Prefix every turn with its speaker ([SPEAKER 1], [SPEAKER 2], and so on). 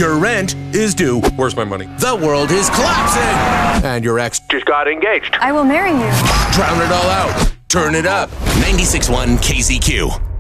[SPEAKER 1] Your rent is due.
[SPEAKER 2] Where's my money?
[SPEAKER 1] The world is collapsing. And your ex
[SPEAKER 2] Just got engaged.
[SPEAKER 3] I will marry you.
[SPEAKER 1] drown it all out. Turn it up.
[SPEAKER 4] 96.1 KZQ.